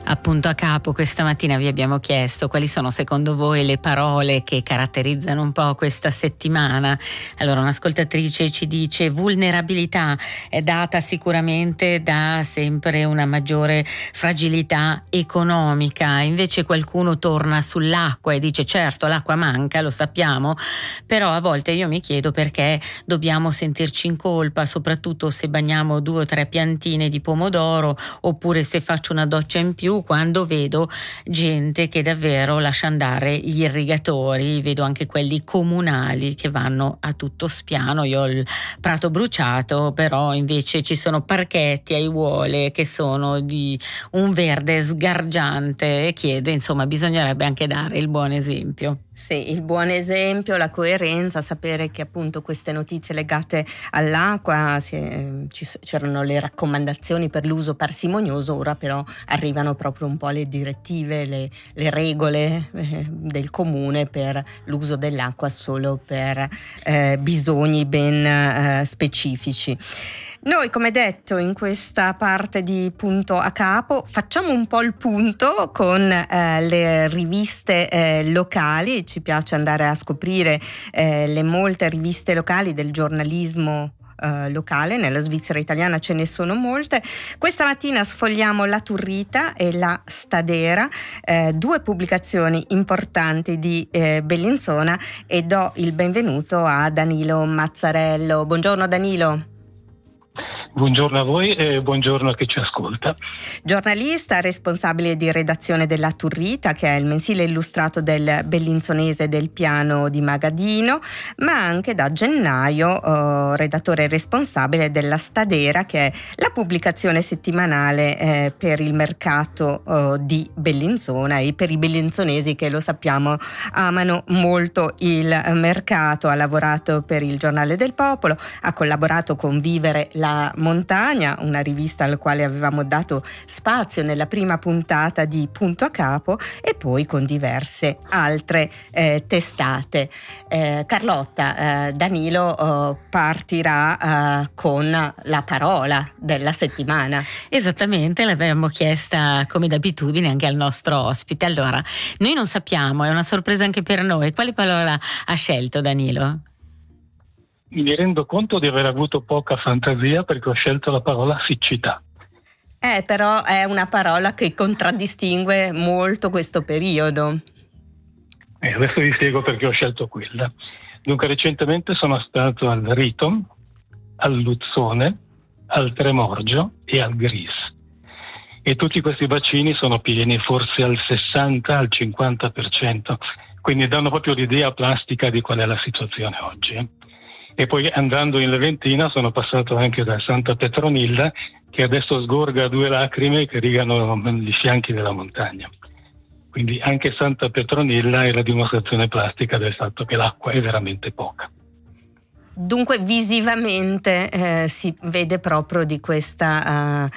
Appunto a capo questa mattina vi abbiamo chiesto quali sono secondo voi le parole che caratterizzano un po' questa settimana. Allora un'ascoltatrice ci dice: vulnerabilità è data sicuramente da sempre una maggiore fragilità economica. Invece qualcuno torna sull'acqua e dice: certo, l'acqua manca, lo sappiamo, però a volte io mi chiedo perché dobbiamo sentirci in colpa, soprattutto se bagniamo 2 o 3 piantine di pomodoro, oppure se faccio una doccia in più, quando vedo gente che davvero lascia andare gli irrigatori, vedo anche quelli comunali che vanno a tutto spiano. Io ho il prato bruciato, però invece ci sono parchetti, aiuole che sono di un verde sgargiante, e chiede, insomma, bisognerebbe anche dare il buon esempio. Sì, il buon esempio, la coerenza, sapere che appunto queste notizie legate all'acqua, c'erano le raccomandazioni per l'uso parsimonioso, ora però arrivano proprio un po' le direttive, le regole del comune per l'uso dell'acqua solo per bisogni ben specifici. Noi, come detto, in questa parte di Punto a Capo facciamo un po' il punto con le riviste locali. Ci piace andare a scoprire le molte riviste locali del giornalismo locale. Nella Svizzera italiana ce ne sono molte. Questa mattina sfogliamo La Turrita e La Stadera, 2 pubblicazioni importanti di Bellinzona, e do il benvenuto a Danilo Mazzarello. Buongiorno Danilo. Buongiorno a voi e buongiorno a chi ci ascolta. Giornalista, responsabile di redazione della Turrita, che è il mensile illustrato del bellinzonese del Piano di Magadino, ma anche da gennaio redattore responsabile della Stadera, che è la pubblicazione settimanale per il mercato di Bellinzona e per i bellinzonesi che, lo sappiamo, amano molto il mercato. Ha lavorato per il Giornale del Popolo, ha collaborato con Vivere la Montagna, una rivista al quale avevamo dato spazio nella prima puntata di Punto a Capo, e poi con diverse altre testate. Carlotta, Danilo partirà con la parola della settimana. Esattamente, l'abbiamo chiesta come d'abitudine anche al nostro ospite. Allora, noi non sappiamo, è una sorpresa anche per noi, quale parola ha scelto Danilo? Mi rendo conto di aver avuto poca fantasia perché ho scelto la parola siccità. Però è una parola che contraddistingue molto questo periodo. Adesso vi spiego perché ho scelto quella. Dunque, recentemente sono stato al Ritom, al Luzzone, al Tremorgio e al Gris. E tutti questi bacini sono pieni forse al 60, al 50%, quindi danno proprio l'idea plastica di qual è la situazione oggi. E poi, andando in Leventina, sono passato anche da Santa Petronilla, che adesso sgorga 2 lacrime che rigano i fianchi della montagna. Quindi anche Santa Petronilla è la dimostrazione plastica del fatto che l'acqua è veramente poca. Dunque visivamente si vede proprio di questa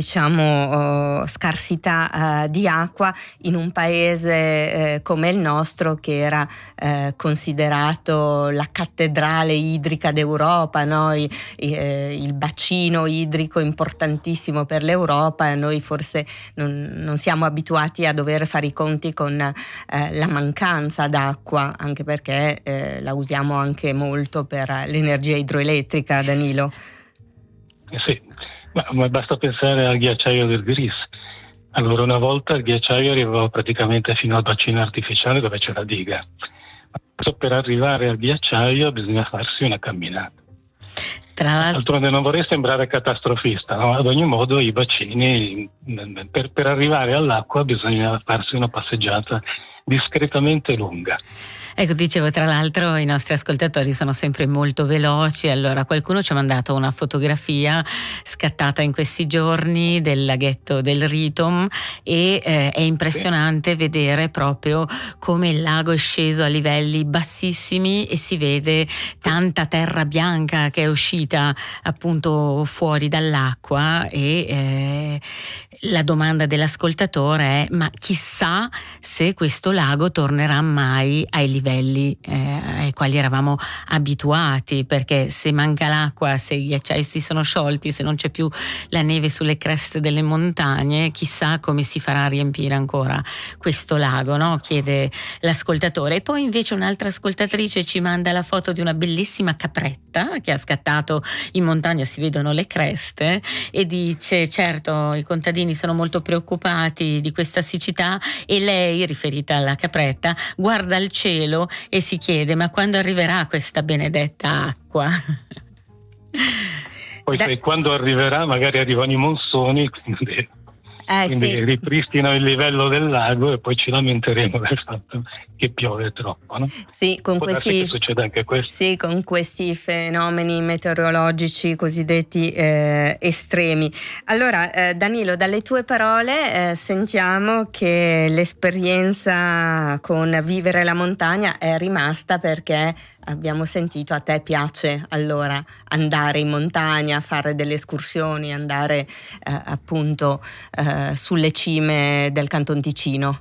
scarsità di acqua in un paese come il nostro, che era considerato la cattedrale idrica d'Europa, no? Il bacino idrico importantissimo per l'Europa. Noi forse non siamo abituati a dover fare i conti con la mancanza d'acqua, anche perché la usiamo anche molto per l'energia idroelettrica, Danilo. Sì, ma basta pensare al ghiacciaio del Gris. Allora, una volta il ghiacciaio arrivava praticamente fino al bacino artificiale dove c'è la diga. Per arrivare al ghiacciaio bisogna farsi una camminata. D'altronde non vorrei sembrare catastrofista, no? Ad ogni modo i bacini, per arrivare all'acqua bisogna farsi una passeggiata discretamente lunga. Ecco, dicevo, tra l'altro i nostri ascoltatori sono sempre molto veloci. Allora, qualcuno ci ha mandato una fotografia scattata in questi giorni del laghetto del Ritom e è impressionante vedere proprio come il lago è sceso a livelli bassissimi e si vede tanta terra bianca che è uscita appunto fuori dall'acqua, e la domanda dell'ascoltatore è: ma chissà se questo lago tornerà mai ai livelli ai quali eravamo abituati, perché se manca l'acqua, se i ghiacciai si sono sciolti, se non c'è più la neve sulle creste delle montagne, chissà come si farà a riempire ancora questo lago, no? Chiede l'ascoltatore. E poi invece un'altra ascoltatrice ci manda la foto di una bellissima capretta che ha scattato in montagna, si vedono le creste, e dice: certo, i contadini sono molto preoccupati di questa siccità, e lei, riferita alla capretta, guarda il cielo e si chiede: ma quando arriverà questa benedetta acqua? Poi quando arriverà, magari arrivano i monsoni, quindi sì, ripristinano il livello del lago e poi ci lamenteremo del fatto che piove troppo, no? Sì, che succeda anche questo. Sì, con questi fenomeni meteorologici cosiddetti estremi. Allora, Danilo, dalle tue parole sentiamo che l'esperienza con vivere la montagna è rimasta, perché abbiamo sentito a te piace allora andare in montagna, fare delle escursioni, andare appunto sulle cime del Canton Ticino.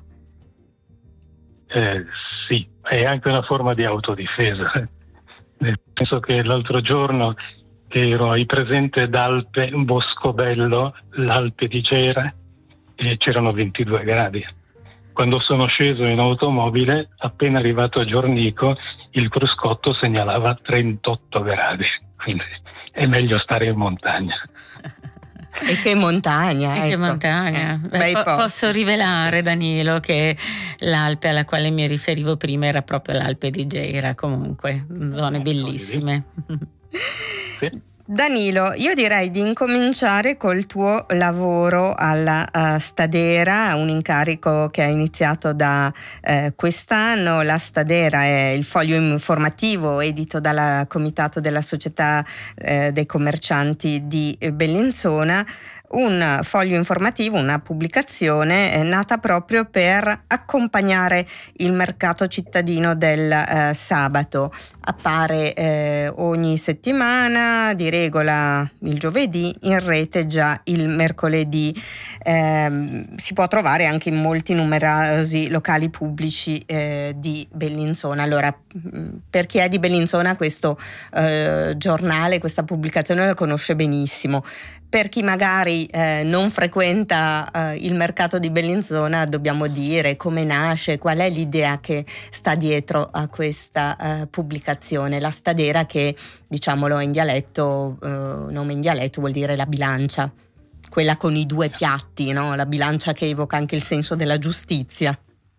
Sì, è anche una forma di autodifesa, nel senso che l'altro giorno ero ai Presente d'Alpe, Boscobello, l'Alpe di Cera, e c'erano 22 gradi. Quando sono sceso in automobile, appena arrivato a Giornico, il cruscotto segnalava 38 gradi, quindi è meglio stare in montagna. E che montagna, Che montagna. Posso rivelare, Danilo, che l'Alpe alla quale mi riferivo prima era proprio l'Alpe di Gera, comunque, zone bellissime. Sì. Danilo, io direi di incominciare col tuo lavoro alla Stadera, un incarico che ha iniziato da quest'anno. La Stadera è il foglio informativo edito dal Comitato della Società dei Commercianti di Bellinzona, un foglio informativo, una pubblicazione nata proprio per accompagnare il mercato cittadino del sabato. Appare ogni settimana, di regola il giovedì, in rete già il mercoledì. Si può trovare anche in molti numerosi locali pubblici di Bellinzona. Allora, per chi è di Bellinzona questo giornale, questa pubblicazione la conosce benissimo. Per chi magari non frequenta il mercato di Bellinzona, dobbiamo dire come nasce, qual è l'idea che sta dietro a questa pubblicazione. La Stadera, che diciamolo in dialetto, nome in dialetto vuol dire la bilancia, quella con i due piatti, no? La bilancia che evoca anche il senso della giustizia.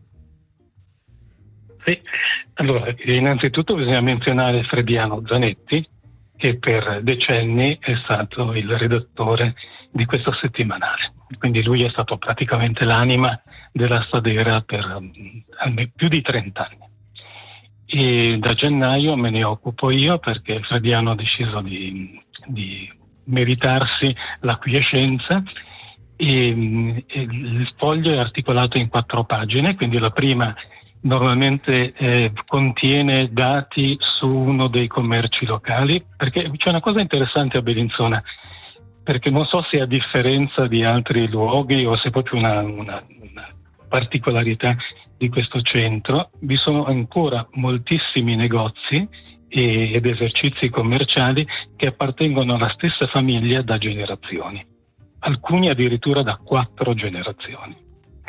Sì, allora innanzitutto bisogna menzionare Frediano Zanetti, che per decenni è stato il redattore di questo settimanale. Quindi lui è stato praticamente l'anima della Stadera per più di 30 anni. E da gennaio me ne occupo io, perché Frediano ha deciso di meritarsi la quiescenza, e il foglio è articolato in 4 pagine, quindi la prima normalmente contiene dati su uno dei commerci locali, perché c'è una cosa interessante a Bellinzona, perché non so se a differenza di altri luoghi o se è proprio una particolarità di questo centro, vi sono ancora moltissimi negozi ed esercizi commerciali che appartengono alla stessa famiglia da generazioni, alcuni addirittura da 4 generazioni.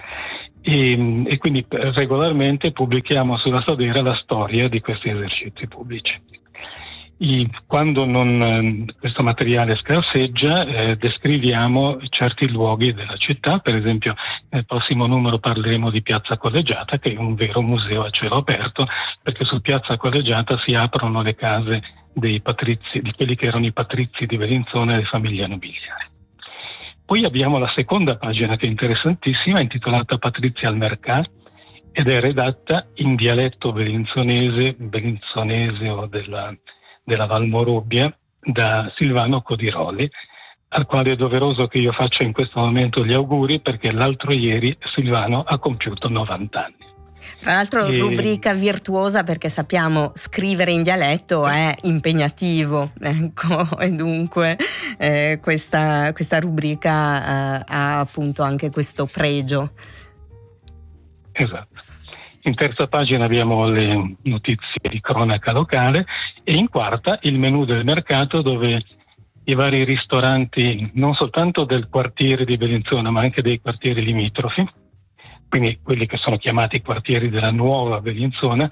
E quindi regolarmente pubblichiamo sulla Stadera la storia di questi esercizi pubblici. Quando questo materiale scarseggia, descriviamo certi luoghi della città. Per esempio, nel prossimo numero parleremo di Piazza Collegiata, che è un vero museo a cielo aperto, perché su Piazza Collegiata si aprono le case dei patrizi, di quelli che erano i patrizi di Bellinzona e le famiglie nobiliari. Poi abbiamo la seconda pagina, che è interessantissima, intitolata Patrizia al Mercat, ed è redatta in dialetto bellinzonese o della Valmorobbia, da Silvano Codiroli, al quale è doveroso che io faccia in questo momento gli auguri, perché l'altro ieri Silvano ha compiuto 90 anni. Tra l'altro rubrica virtuosa, perché sappiamo scrivere in dialetto è impegnativo, ecco, e dunque questa rubrica ha appunto anche questo pregio. Esatto. In terza pagina abbiamo le notizie di cronaca locale e in quarta il menù del mercato, dove i vari ristoranti non soltanto del quartiere di Bellinzona ma anche dei quartieri limitrofi, quindi quelli che sono chiamati quartieri della nuova Bellinzona,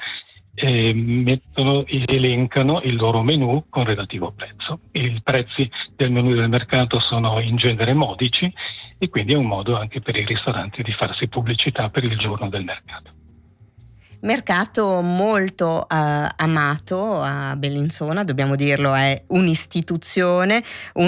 elencano il loro menù con relativo prezzo. I prezzi del menù del mercato sono in genere modici e quindi è un modo anche per i ristoranti di farsi pubblicità per il giorno del mercato. Mercato molto amato a Bellinzona, dobbiamo dirlo, è un'istituzione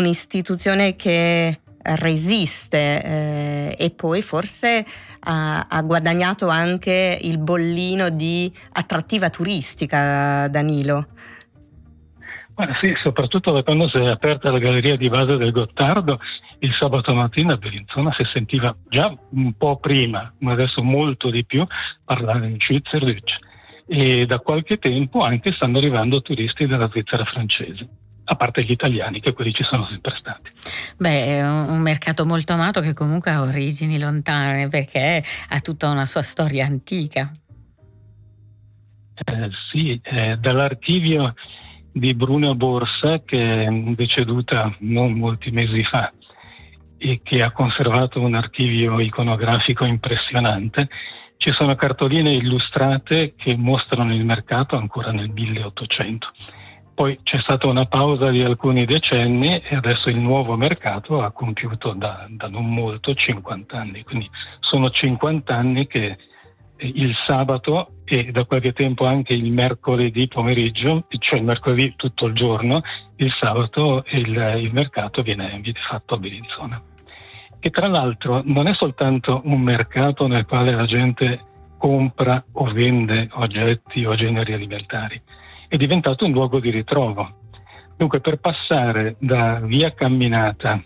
che resiste e poi forse ha guadagnato anche il bollino di attrattiva turistica, Danilo. Sì, soprattutto da quando si è aperta la galleria di base del Gottardo, il sabato mattina a Bellinzona si sentiva già un po' prima, ma adesso molto di più, parlare in Schweizerdeutsch, e da qualche tempo anche stanno arrivando turisti dalla Svizzera francese, a parte gli italiani, che quelli ci sono sempre stati. È un mercato molto amato che comunque ha origini lontane, perché ha tutta una sua storia antica. Sì, dall'archivio di Bruna Borsa, che è deceduta non molti mesi fa e che ha conservato un archivio iconografico impressionante, ci sono cartoline illustrate che mostrano il mercato ancora nel 1800. Poi c'è stata una pausa di alcuni decenni e adesso il nuovo mercato ha compiuto da non molto 50 anni, quindi sono 50 anni che il sabato e da qualche tempo anche il mercoledì pomeriggio, cioè il mercoledì tutto il giorno, il sabato il mercato viene fatto a Bellinzona. E tra l'altro non è soltanto un mercato nel quale la gente compra o vende oggetti o generi alimentari, è diventato un luogo di ritrovo. Dunque, per passare da via Camminata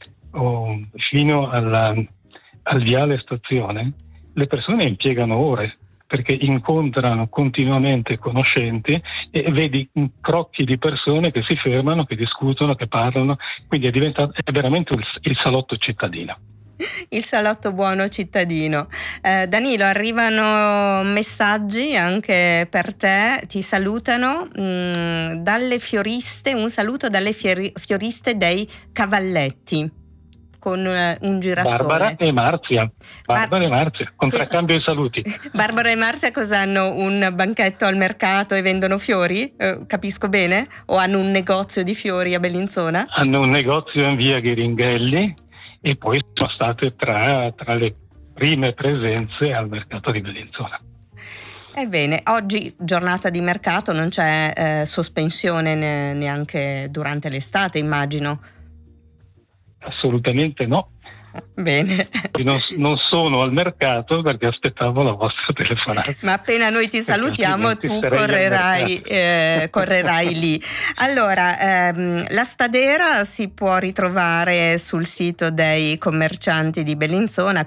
fino al viale Stazione, le persone impiegano ore, perché incontrano continuamente conoscenti e vedi crocchi di persone che si fermano, che discutono, che parlano, quindi è veramente il salotto cittadino. Il salotto buono cittadino. Danilo, arrivano messaggi anche per te, ti salutano dalle fioriste, un saluto dalle fioriste dei Cavalletti, con un girasole. Barbara e Marzia, contraccambio i saluti. Barbara e Marzia cosa hanno? Un banchetto al mercato e vendono fiori? Capisco bene? O hanno un negozio di fiori a Bellinzona? Hanno un negozio in via Ghiringhelli e poi sono state tra le prime presenze al mercato di Bellinzona. Ebbene, oggi giornata di mercato, non c'è sospensione neanche durante l'estate, immagino. Assolutamente no. Bene. Non sono al mercato perché aspettavo la vostra telefonata. Ma appena noi ti salutiamo tu correrai lì. Allora, la Stadera si può ritrovare sul sito dei commercianti di Bellinzona,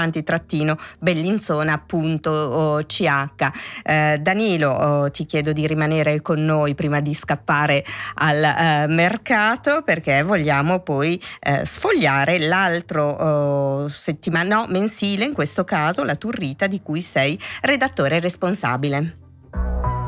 commercianti-bellinzona.ch. Danilo, ti chiedo di rimanere con noi prima di scappare al mercato, perché vogliamo poi sfogliare l'altro mensile, in questo caso la Turrita, di cui sei redattore responsabile.